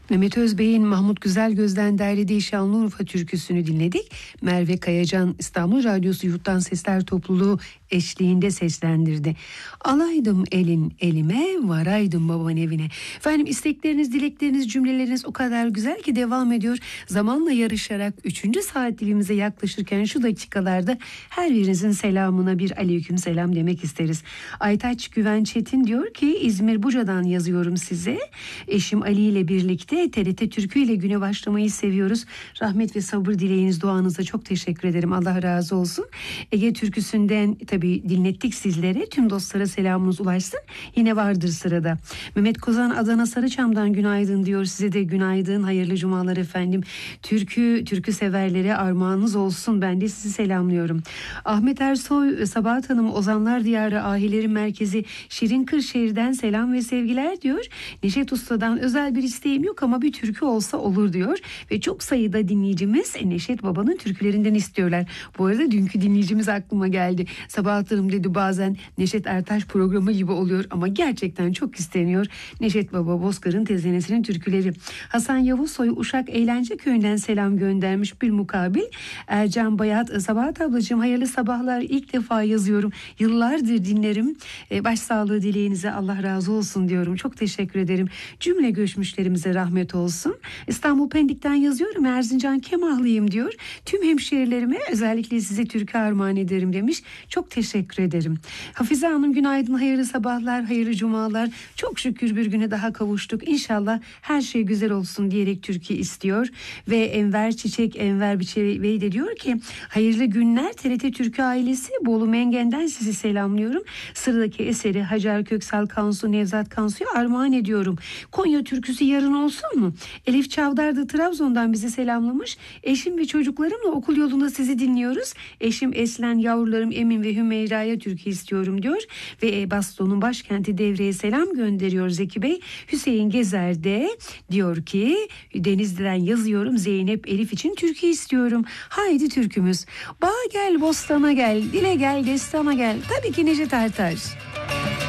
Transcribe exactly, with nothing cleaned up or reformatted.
Mehmet Özbey'in Mahmut Güzelgöz'den derlediği Şanlıurfa türküsünü dinledik. Merve Kayacan İstanbul Radyosu Yurttan Sesler Topluluğu eşliğinde seslendirdi. Alaydım elin elime, varaydım baban evine. Efendim istekleriniz, dilekleriniz, cümleleriniz o kadar güzel ki devam ediyor. Zamanla yarışarak üçüncü saat dilimize yaklaşırken şu dakikalarda her birinizin selamına bir aleyküm selam demek isteriz. Aytaç Güven Çetin diyor ki İzmir Buca'dan yazıyorum size. Eşim Ali ile birlikte T R T Türkü ile güne başlamayı seviyoruz. Rahmet ve sabır dileğiniz, duanıza çok teşekkür ederim. Allah razı olsun. Ege türküsünden tabii dinlettik sizlere. Tüm dostlara selamınız ulaşsın. Yine vardır sırada. Mehmet Kozan Adana Sarıçam'dan günaydın diyor. Size de günaydın. Hayırlı cumalar efendim. Türkü, türkü severlere armağanınız olsun. Ben de sizi selamlıyorum. Ahmet Ersoy, Sabahat Hanım, Ozanlar Diyarı Ahilerin Merkezi Şirin Kırşehir'den selam ve sevgiler diyor. Neşet Usta'dan özel bir isteğim yok ama bir türkü olsa olur diyor. Ve çok sayıda dinleyicimiz Neşet Baba'nın türkülerinden istiyorlar. Bu arada dünkü dinleyicimiz aklıma geldi. Sabahat Hanım dedi bazen Neşet Ertaş programı gibi oluyor ama gerçekten çok isteniyor. Neşet Baba, Bozkır'ın Tezenesinin türküleri. Hasan Yavuzsoy Uşak Eğlence Köyü'nden selam göndermiş bir mukabil. Ercan Bayat, Sabahat ablacığım hayırlı sabahlar, ilk defa yazıyorum. Yıllardır dinlerim. E, başsağlığı dileğinize Allah razı olsun diyorum. Çok teşekkür ederim. Cümle göçmüşlerimize rahmet olsun. İstanbul Pendik'ten yazıyorum. Erzincan Kemahlıyım diyor. Tüm hemşehrilerime özellikle size türkü armağan ederim demiş. Çok teşekkür ederim. Hafize Hanım günaydın, hayırlı sabahlar, hayırlı cumalar. Çok şükür bir güne daha kavuştuk. İnşallah her şey güzel olsun diyerek türkü istiyor. Ve Enver Çiçek, Enver Biçeri Bey de diyor ki hayırlı günler T R T Türkü ailesi. Bolu Mengen'den sizi selamlıyorum. Sıradaki eseri Hacer Köksal Kansu, Nevzat Kansu'ya armağan ediyorum. Konya türküsü yarın olsun mu? Elif Çavdar da Trabzon'dan bizi selamlamış. Eşim ve çocuklarımla okul yolunda sizi dinliyoruz. Eşim Eslen, yavrularım Emin ve Hümeyra'ya türkü istiyorum diyor. Ve Baston'un başkenti Devre'ye selam gönderiyor Zeki Bey. Hüseyin Gezer de diyor ki Denizli'den yazıyorum, Zeynep Elif için türkü istiyorum. Haydi türkümüz. Bağa gel, bostana gel, dile gel, destana gel. Tabii ki Neşet Ertaş.